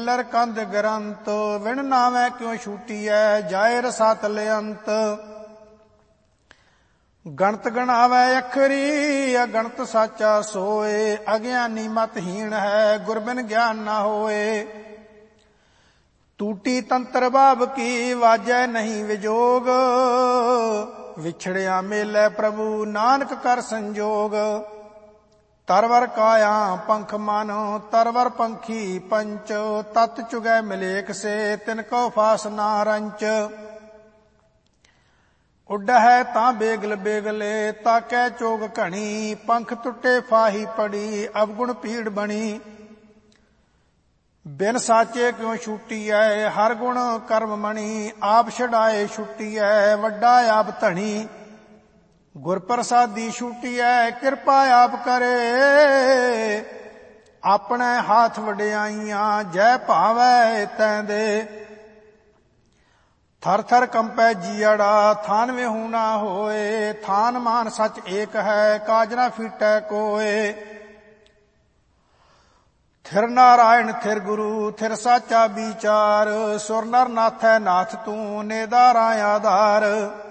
ਮੱਲਰ ਕੰਧ ਗ੍ਰੰਥ, ਵਿਣ ਨਾਵੇਂ ਕਿਉ ਛੂਟੀਐ, ਜਾਏ ਰਸਾਤਲ ਅੰਤ। ਗਣਤ ਗਣਾਵੈ ਅਖਰੀ, ਅਗਣਤ ਸਾਚਾ ਸੋਏ, ਅਗਿਆਨੀ ਮਤਹੀਣ ਹੈ, ਗੁਰ ਬਿਨ ਗਿਆਨ ਨਾ ਹੋਏ। ਟੂਟੀ ਤੰਤਰ ਬਾਬ ਕੀ, ਵਾਜੈ ਨਹੀਂ ਵਿਜੋਗ, ਵਿਛੜਿਆ ਮੇਲੇ ਪ੍ਰਭੂ ਨਾਨਕ ਕਰ ਸੰਜੋਗ। ਤਰਵਰ ਕਾਇਆ ਪੰਖ ਮਨ, ਤਰਵਰ ਪੰਖੀ ਪੰਚ, ਤਤ ਚੁਗੈ ਮਿਲੇਖ ਸੇ, ਤਿਨ ਕੋ ਫਾਸ ਨਾ ਰੰਚ। ਉੱਡਹਿ ਤਾਂ ਬੇਗਲ ਬੇਗਲੇ, ਤਾਕੈ ਚੋਗ ਘਣੀ, ਪੰਖ ਟੁੱਟੇ ਫਾਹੀ ਪੜੀ, ਅਵਗੁਣ ਪੀੜ ਬਣੀ। ਬਿਨ ਸਾਚੇ ਕਿਉ ਛੂਟੀਐ, ਹਰ ਗੁਣ ਕਰਮ ਮਣੀ, ਆਪ ਛਡਾਏ ਛੁੱਟੀਐ, ਵੱਡਾ ਆਪ ਧਣੀ। ਗੁਰ ਪ੍ਰਸਾਦੀ ਛੂਟੀਐ, ਕਿਰਪਾ ਆਪ ਕਰੇ, ਆਪਣੇ ਹਾਥ ਵਡਿਆਈਆਂ, ਜੈ ਭਾਵੈ ਤੈਂ ਦੇ। ਥਰ ਥਰ ਕੰਪੈ ਜੀਅੜਾ, ਥਾਨ ਵਿਹੂ ਨਾ ਹੋਏ, ਥਾਨ ਮਾਨ ਸਚ ਏਕ ਹੈ, ਕਾਜ ਨਾ ਫੀਟੈ ਕੋਏ। ਥਿਰ ਨਾਰਾਇਣ ਥਿਰ ਗੁਰੂ, ਥਿਰ ਸਾਚਾ ਵਿਚਾਰ, ਸੁਰ ਨਰ ਨਾਥੈ ਨਾਥ ਤੂੰ, ਨੇਦਾਰਾ ਆਧਾਰ।